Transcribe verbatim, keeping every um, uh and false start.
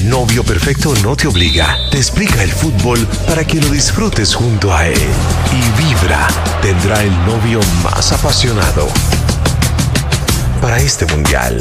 El novio perfecto no te obliga, te explica el fútbol para que lo disfrutes junto a él. Y Vibra tendrá el novio más apasionado para este mundial.